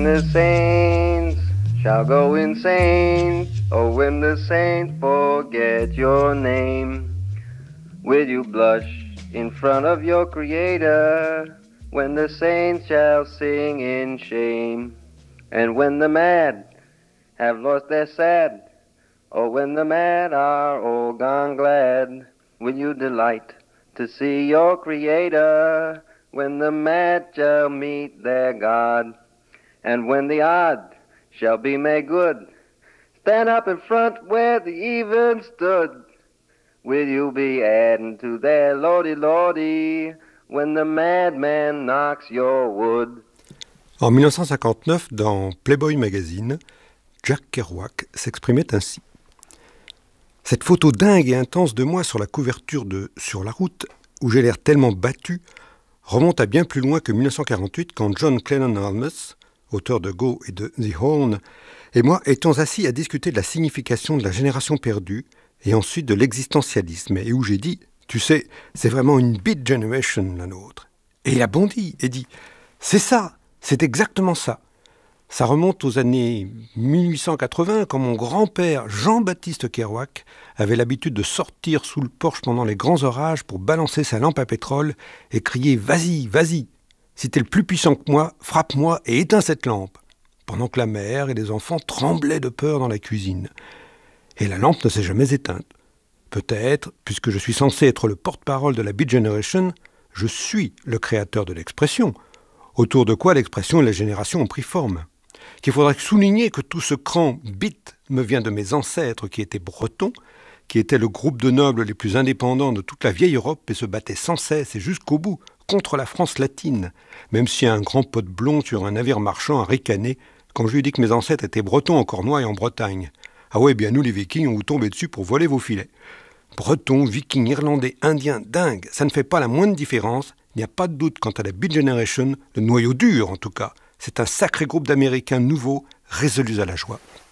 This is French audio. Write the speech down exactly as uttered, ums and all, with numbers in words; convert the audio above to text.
when the saints shall go insane, oh, when the saints forget your name, will you blush in front of your Creator when the saints shall sing in shame? And when the mad have lost their sad, or when the mad are all gone glad, will you delight to see your Creator when the mad shall meet their God? And when the odd shall be made good, stand up in front where the even stood. Will you be adding to their lordy lordy when the madman knocks your wood? En dix-neuf cent cinquante-neuf, dans Playboy Magazine, Jack Kerouac s'exprimait ainsi. Cette photo dingue et intense de moi sur la couverture de Sur la route, où j'ai l'air tellement battu, remonte à bien plus loin que dix-neuf cent quarante-huit, quand John Clennon Halmes, auteur de Go et de The Horn, et moi étions assis à discuter de la signification de la génération perdue et ensuite de l'existentialisme, et où j'ai dit « Tu sais, c'est vraiment une beat generation, la nôtre ». Et il a bondi et dit « C'est ça, c'est exactement ça ». Ça remonte aux années dix-huit cent quatre-vingts, quand mon grand-père Jean-Baptiste Kerouac avait l'habitude de sortir sous le porche pendant les grands orages pour balancer sa lampe à pétrole et crier « Vas-y, vas-y, si t'es le plus puissant que moi, frappe-moi et éteins cette lampe », pendant que la mère et les enfants tremblaient de peur dans la cuisine. Et la lampe ne s'est jamais éteinte. Peut-être, puisque je suis censé être le porte-parole de la Beat Generation, je suis le créateur de l'expression, autour de quoi l'expression et la génération ont pris forme. Qu'il faudrait souligner que tout ce cran beat me vient de mes ancêtres qui étaient bretons, qui étaient le groupe de nobles les plus indépendants de toute la vieille Europe et se battaient sans cesse et jusqu'au bout contre la France latine, même si un grand pote blond sur un navire marchand a ricané quand je lui ai dit que mes ancêtres étaient bretons en Cornouailles et en Bretagne. Ah ouais, bien nous les Vikings, on vous tombait dessus pour voler vos filets. Bretons, Vikings, Irlandais, Indiens, dingues, ça ne fait pas la moindre différence. Il n'y a pas de doute quant à la Beat Generation, le noyau dur en tout cas. C'est un sacré groupe d'Américains nouveaux, résolus à la joie.